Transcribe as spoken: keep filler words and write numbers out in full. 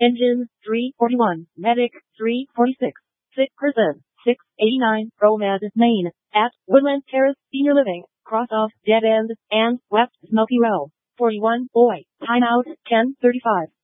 Engine, three forty-one. Medic, three forty-six. Sick person, six eighty-nine. ProMed, Maine. At Woodland Terrace Senior Living, cross off Dead End, and West Smoky Row. forty-one. Boy. Timeout, ten thirty-five.